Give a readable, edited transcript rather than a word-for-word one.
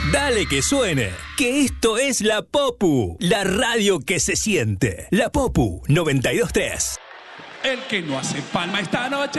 Dale que suene, que esto es La Popu, la radio que se siente. La Popu 92.3. El que no hace palma esta noche